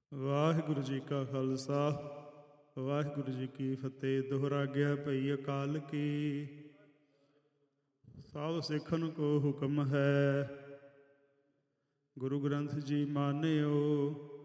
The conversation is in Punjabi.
ਵਾਹਿਗੁਰੂ ਜੀ ਕਾ ਖਾਲਸਾ ਵਾਹਿਗੁਰੂ ਜੀ ਕੀ ਫਤਿਹ। ਦੁਹਰਾ ਗਿਆ ਭਈ ਅਕਾਲ ਕੀ, ਸਭ ਸਿੱਖਨ ਕੋ ਹੁਕਮ ਹੈ। ਗੁਰੂ ਗ੍ਰੰਥ ਜੀ ਮਾਨਿਓ